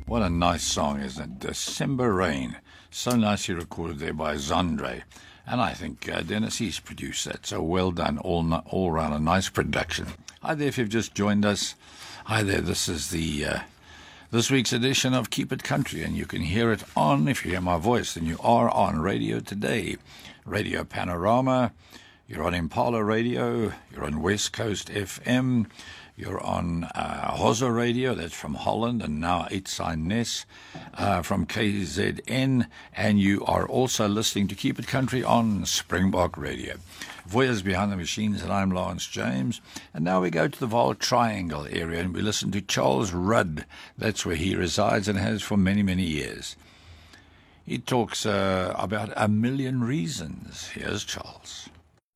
What a nice song, isn't it? December Rain. So nicely recorded there by Zandre. And I think Dennis East produced that. So well done, all round a nice production. Hi there, if you've just joined us. Hi there, this is this week's edition of Keep It Country, and you can hear it on, if you hear my voice, then you are on Radio Today, Radio Panorama, you're on Impala Radio, you're on West Coast FM, you're on Hoza Radio, that's from Holland, and now Itzai Nes from KZN, and you are also listening to Keep It Country on Springbok Radio. Voyeurs Behind the Machines, and I'm Lawrence James. And now we go to the Vaal Triangle area, and we listen to Charles Rudd. That's where he resides and has for many, many years. He talks about a million reasons. Here's Charles.